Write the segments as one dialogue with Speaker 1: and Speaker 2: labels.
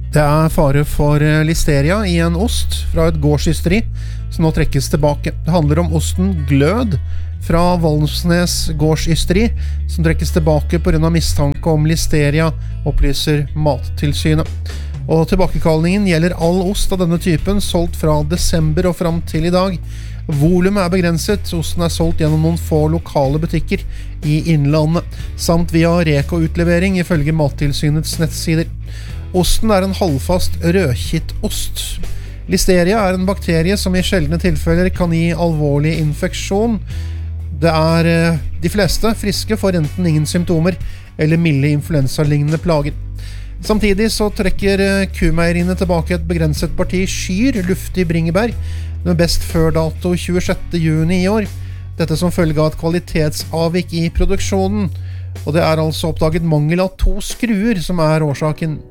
Speaker 1: Det fare for listeria I en ost fra et gårdsysteri som nå trekkes tilbake. Det handler om osten Glød fra Valsnes gårdsysteri som trekkes tilbake på grunn av mistanke om listeria, opplyser Mattilsynet. Og tilbakekallingen gjelder all ost av denne typen solgt fra desember og frem til I dag. Volumet begrenset, osten solgt gjennom noen få lokale butikker I innlandet, samt via Reko-utlevering ifølge Mattilsynets nettsider. Osten en halvfast rødkittost. Listeria en bakterie som I sjeldne tilfeller kan gi alvorlig infeksjon. Det de fleste friske får enten ingen symptomer eller milde influensalignende plager. Samtidig så trekker kumeieriene tilbake et begrenset parti skyr, luftig bringebær, med best før dato 26. juni I år. Dette som følge av et kvalitetsavvik I produksjonen. Og det altså oppdaget mangel av 2 skruer som årsaken.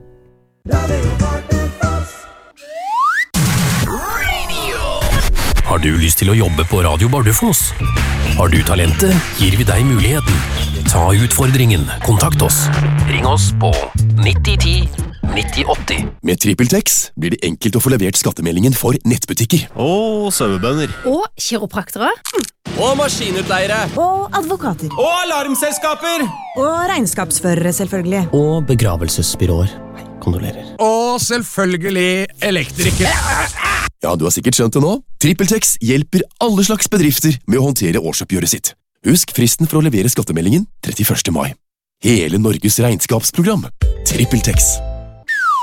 Speaker 2: Har du lyst til å jobbe på Radio Bardufoss? Har du talentet, gir vi deg muligheten. Ta utfordringen, kontakt oss. Ring oss på 9010 9080.
Speaker 3: Med TrippelTex blir det enkelt å få levert skattemeldingen for nettbutikker.
Speaker 4: Og sauebønder.
Speaker 5: Og kiropraktere.
Speaker 4: Og maskinutleiere.
Speaker 6: Og advokater.
Speaker 4: Og alarmselskaper.
Speaker 6: Og regnskapsførere, selvfølgelig.
Speaker 7: Og begravelsesbyråer. Kondolerer.
Speaker 8: Og selvfølgelig elektrikere.
Speaker 3: Ja, du har sikkert skjønt det nå. TrippelTex hjelper alle slags bedrifter med å håndtere årsoppgjøret sitt. Husk fristen for å levere skattemeldingen 31. mai. Hele Norges regnskapsprogram. TrippelTex.